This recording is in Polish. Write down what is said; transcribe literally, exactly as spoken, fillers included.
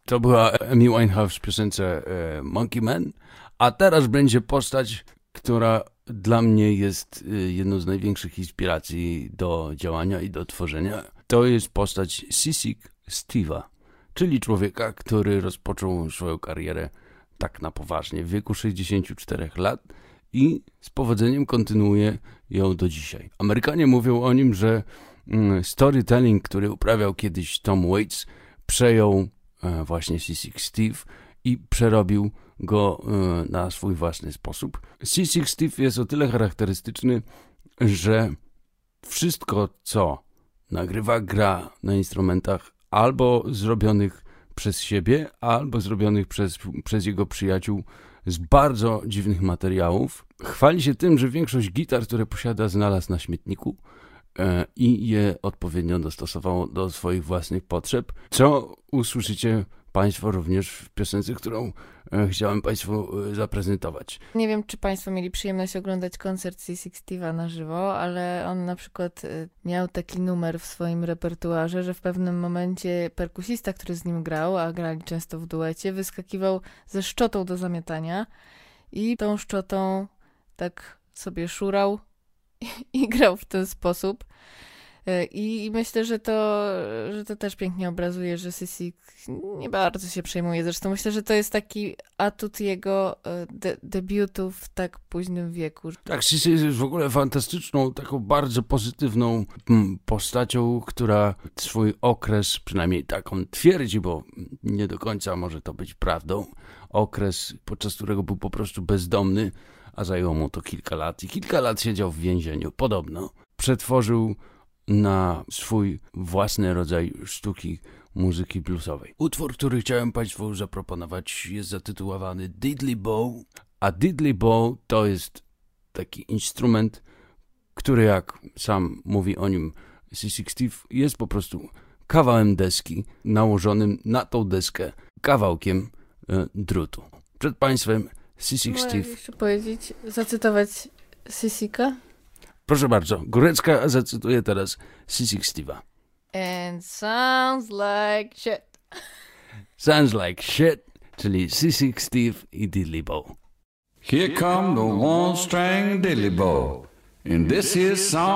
To była Amy Winehouse w piosence e, Monkey Man, a teraz będzie postać, która dla mnie jest e, jedną z największych inspiracji do działania i do tworzenia. To jest postać Sissy Steve'a, czyli człowieka, który rozpoczął swoją karierę tak na poważnie w wieku sześćdziesięciu czterech lat i z powodzeniem kontynuuje ją do dzisiaj. Amerykanie mówią o nim, że mm, storytelling, który uprawiał kiedyś Tom Waits, przejął e, właśnie Sissy Steve i przerobił go e, na swój własny sposób. Sissy Steve jest o tyle charakterystyczny, że wszystko, co nagrywa, gra na instrumentach albo zrobionych przez siebie, albo zrobionych przez, przez jego przyjaciół z bardzo dziwnych materiałów. Chwali się tym, że większość gitar, które posiada, znalazł na śmietniku e, i je odpowiednio dostosował do swoich własnych potrzeb, co usłyszycie Państwo również w piosence, którą e, chciałem Państwu e, zaprezentować. Nie wiem, czy Państwo mieli przyjemność oglądać koncert Sissy Steve'a na żywo, ale on na przykład e, miał taki numer w swoim repertuarze, że w pewnym momencie perkusista, który z nim grał, a grali często w duecie, wyskakiwał ze szczotą do zamiatania i tą szczotą tak sobie szurał i, i grał w ten sposób. I myślę, że to, że to też pięknie obrazuje, że Sissy nie bardzo się przejmuje. Zresztą myślę, że to jest taki atut jego de- debiutu w tak późnym wieku. Tak, Sissy jest w ogóle fantastyczną, taką bardzo pozytywną postacią, która swój okres, przynajmniej tak on twierdzi, bo nie do końca może to być prawdą, okres, podczas którego był po prostu bezdomny, a zajęło mu to kilka lat i kilka lat siedział w więzieniu, podobno. Przetworzył na swój własny rodzaj sztuki muzyki bluesowej. Utwór, który chciałem Państwu zaproponować, jest zatytułowany Diddley Bow, a Diddley Bow to jest taki instrument, który, jak sam mówi o nim Sissy Steve, jest po prostu kawałem deski nałożonym na tą deskę kawałkiem e, drutu. Przed Państwem Sissy Steve. Mogę jeszcze powiedzieć, zacytować Sissy'ka? Proszę bardzo, Górecka zacytuje teraz Sissy Steve'a. And sounds like shit. Sounds like shit, czyli Sissy Steve i Diddley Bow. Here come the one-string diddley bow, and this here song